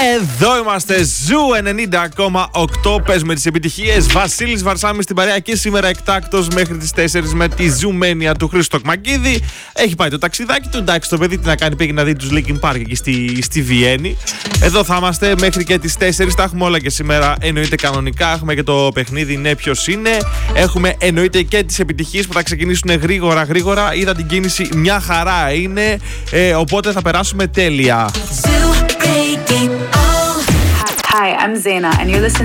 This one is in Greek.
Εδώ είμαστε, Ζου 90,8. Παίζουμε τις επιτυχίες. Βασίλης Βαρσάμης στην παρέα και σήμερα εκτάκτος μέχρι τις 4 με τη Ζουμένια του Χρήστο Τοκμαγκίδη. Έχει πάει το ταξιδάκι του. Εντάξει, το παιδί τι να κάνει, πήγε να δει τους Linkin Park εκεί στη Βιέννη. Εδώ θα είμαστε μέχρι και τις 4. Τα έχουμε όλα και σήμερα. Εννοείται κανονικά. Έχουμε και το παιχνίδι ναι ποιος είναι. Έχουμε εννοείται και τις επιτυχίες που θα ξεκινήσουν γρήγορα. Είδα την κίνηση, μια χαρά είναι. Οπότε θα περάσουμε τέλεια. Hi, I'm Zaina, and you're listening